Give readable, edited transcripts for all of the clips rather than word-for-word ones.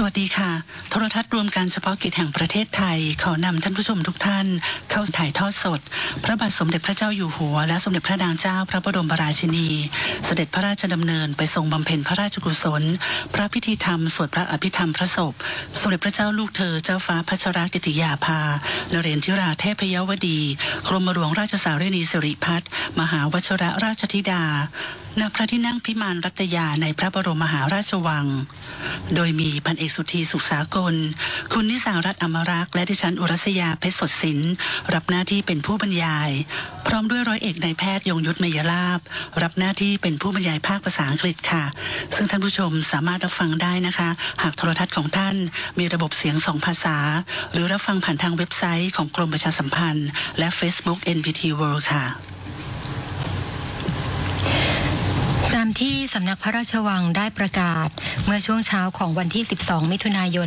วัสดีค่ะโทรทัศน์รวมการเฉพาะกิจแห่งประเทศไทยขอนำท่านผู้ชมทุกท่านเข้าถ่ายทอดสดพระบาทสมเด็จพระเจ้าอยู่หัวและสมเด็จพระนางเจ้าพระบรมราชินีเสด็จพระราชดำเนินไปทรงบำเพ็ญพระราชกุศลพระพิธีธรรมสวดพระอภิธรรมพระศพสมเด็จพระเจ้าลูกเธอเจ้าฟ้าพัชรกิติยาภานเรนทิราเทพยวดีกรมหลวงราชสารินีสิริพัฒน์มหาวชิรราชธิดาณพระที่นั่งพิมานรัตยาในพระบรมมหาราชวังโดยมีพันเอกสุธีสุขสากลคุณนิสารัตน์อมรักษ์และดิฉันอุรัสยาเพชรสดศิลป์รับหน้าที่เป็นผู้บรรยายพร้อมด้วยร้อยเอกนายแพทย์ยงยุทธเมยลาภรับหน้าที่เป็นผู้บรรยายภาคภาษาอังกฤษค่ะซึ่งท่านผู้ชมสามารถรับฟังได้นะคะหากโทรทัศน์ของท่านมีระบบเสียง2ภาษาหรือรับฟังผ่านทางเว็บไซต์ของกรมประชาสัมพันธ์และ Facebook NPT World ค่ะตามที่สำนักพระราชวังได้ประกาศเมื่อช่วงเช้าของวันที่12มิถุนายน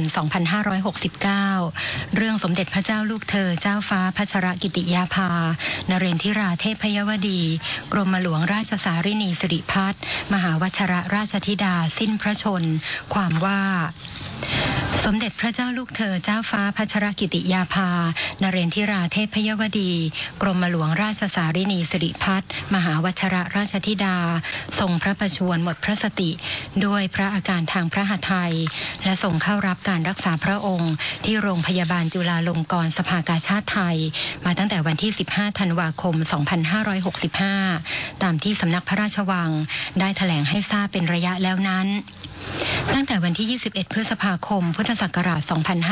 2569เรื่องสมเด็จพระเจ้าลูกเธอเจ้าฟ้าพัชรกิติยาภานเรนทิราเทพยวดีกรมหลวงราชสารินีสิริพัฒน์มหาวชิรราชธิดาสิ้นพระชนม์ความว่าสมเด็จพระเจ้าลูกเธอเจ้าฟ้าพัชรกิติยาภานเรนทิราเทพยวดีกรมหลวงราชสารินีสิริพัฒน์มหาวชิรราชธิดาทรงพระประชวรหมดพระสติด้วยพระอาการทางพระหทัยและทรงเข้ารับการรักษาพระองค์ที่โรงพยาบาลจุฬาลงกรณ์สภากาชาดไทยมาตั้งแต่วันที่15ธันวาคม2565ตามที่สำนักพระราชวังได้แถลงให้ทราบเป็นระยะแล้วนั้นตั้งแต่วันที่21พฤษภาคมพุทธศักราช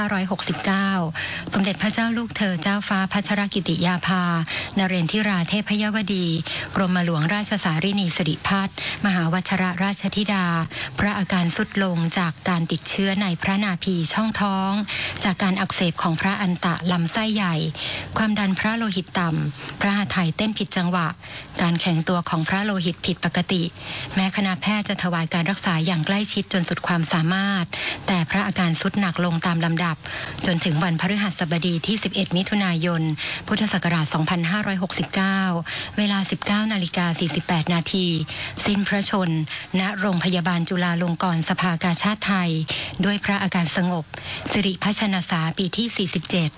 2569สมเด็จพระเจ้าลูกเธอเจ้าฟ้าพัชรกิติยาภานเรนทิราเทพยวดีกรมหลวงราชสารินีสิริพัฒน์มหาวชิรราชธิดาพระอาการทรุดลงจากการติดเชื้อในพระนาภีช่องท้องจากการอักเสบของพระอันตะลำไส้ใหญ่ความดันพระโลหิตต่ำพระหัตถ์เต้นผิดจังหวะการแข็งตัวของพระโลหิตผิดปกติแม้คณะแพทย์จะถวายการรักษาอย่างใกล้ชิดจนสุดความสามารถแต่พระอาการทรุดหนักลงตามลำดับจนถึงวันพฤหัสบดีที่11มิถุนายนพุทธศักราช2569เวลา 19:48 นาทีสิ้นพระชนม์ณโรงพยาบาลจุฬาลงกรณ์สภากาชาดไทยด้วยพระอาการสงบสิริพระชนสาปีที่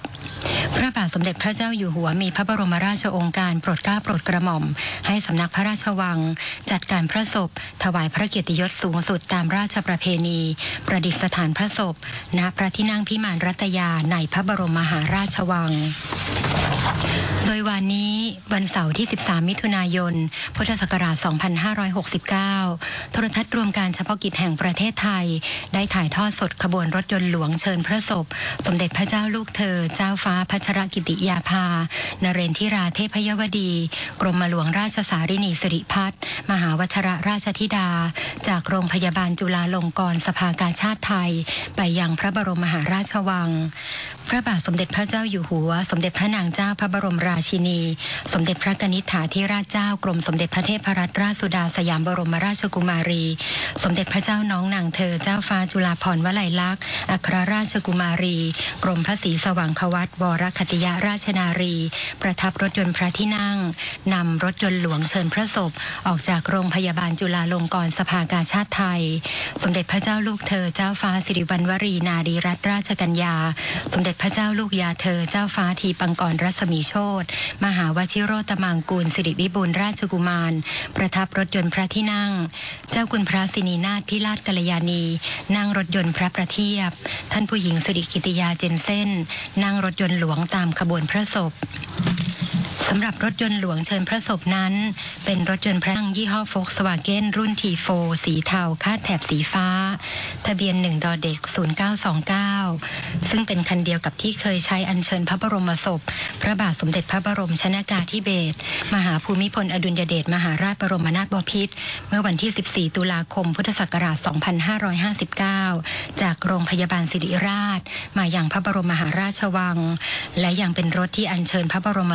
47พระบาทสมเด็จพระเจ้าอยู่หัวมีพระบรมราชโองการโปรดเกล้าโปรดกระหม่อมให้สำนักพระราชวังจัดการพระศพถวายพระเกียรติยศสูงสุดตามราชประเพณีประดิษฐานพระศพณพระที่นั่งพิมานรัตยาในพระบรมมหาราชวังโดยวันนี้วันเสาร์ที่13มิถุนายนพุทธศักราช2569โทรทัศน์รวมการเฉพาะกิจแห่งประเทศไทยได้ถ่ายทอดสดขบวนรถยนต์หลวงเชิญพระศพสมเด็จพระเจ้าลูกเธอเจ้าฟ้าพัชรกิติยาภานเรนทิราเทพยวดีกรมหลวงราชสารินีสิริพัฒน์มหาวชิรราชธิดาจากโรงพยาบาลจุฬาลงกรณ์สภากาชาดไทยไปยังพระบรมมหาราชวังพระบาทสมเด็จพระเจ้าอยู่หัวสมเด็จพระนางเจ้าพระบรมราชินีสมเด็จพระกนิษฐาธิราชเจ้ากรมสมเด็จพระเทพรัตนราชสุดาสยามบรมราชกุมารีสมเด็จพระเจ้าน้องนางเธอเจ้าฟ้าจุฬาภรณ์วลัยลักษณ์อัครราชกุมารีกรมพระศรีสว่างควัตรวรคติยราชนารีประทับรถยนต์พระที่นั่งนำรถยนต์หลวงเชิญพระศพออกจากโรงพยาบาลจุฬาลงกรณ์สภากาชาดไทยสมเด็จพระเจ้าลูกเธอเจ้าฟ้าสิริวัณวรีนารีรัตนราชกัญญาสมเด็จพระเจ้าลูกยาเธอเจ้าฟ้าทีปังกรรัศมีโชติมหาวชิโรตมังกูลสิริวิบูลราชกุมารประทับรถยนต์พระที่นั่งเจ้าคุณพระสินีนาถพิราชกัลยาณีนั่งรถยนต์พระประเทียบท่านผู้หญิงสิริกิติยาเจนเซ่นนั่งรถยนต์หลวงตามขบวนพระศพสำหรับรถยนต์หลวงเชิญพระศพนั้นเป็นรถยนต์พระนั่งยี่ห้อโฟล์คสวาเก้นรุ่น T4 สีเทาคาดแถบสีฟ้าทะเบียน1ดอเด็ก0929ซึ่งเป็นคันเดียวกับที่เคยใช้อัญเชิญพระบรมศพพระบาทสมเด็จพระบรมชนกาธิเบศรมหาภูมิพลอดุลยเดชมหาราชบรมนาถบพิตรเมื่อวันที่14ตุลาคมพุทธศักราช2559จากโรงพยาบาลศิริราชมายังพระบรมมหาราชวังและยังเป็นรถที่อัญเชิญพระบรม